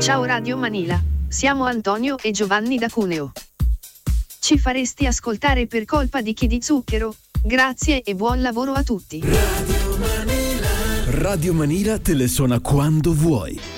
Ciao Radio Manila, siamo Antonio e Giovanni da Cuneo. Ci faresti ascoltare Per colpa di chi di Zucchero? Grazie e buon lavoro a tutti. Radio Manila te le suona quando vuoi.